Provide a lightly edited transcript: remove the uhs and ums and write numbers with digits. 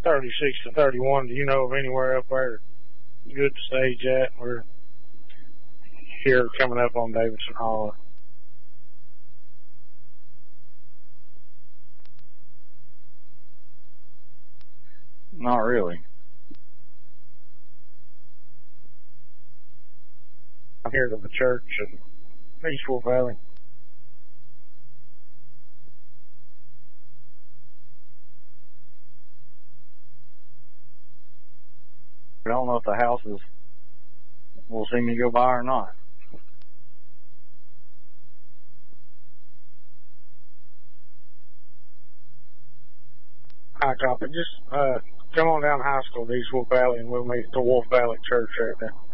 36 to 31. Do you know of anywhere up there good to stage at? We're here coming up on Davidson Hollow. Not really. I'm here to the church in East Wolf Valley. I don't know if the houses will see me go by or not. Hi, copy. Just come on down to high school to East Wolf Valley, and we'll meet at the Wolf Valley Church right there.